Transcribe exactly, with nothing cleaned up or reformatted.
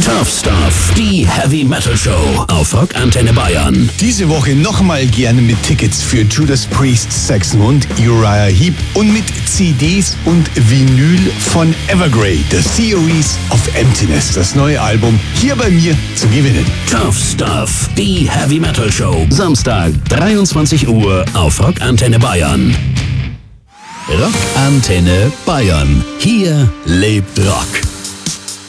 Tough Stuff, die Heavy Metal Show auf Rock Antenne Bayern. Diese Woche nochmal gerne mit Tickets für Judas Priest, Saxon und Uriah Heep und mit C Ds und Vinyl von Evergrey, The Theories of Emptiness, das neue Album, hier bei mir zu gewinnen. Tough Stuff, die Heavy Metal Show. Samstag, dreiundzwanzig Uhr auf Rock Antenne Bayern. Rock Antenne Bayern. Hier lebt Rock.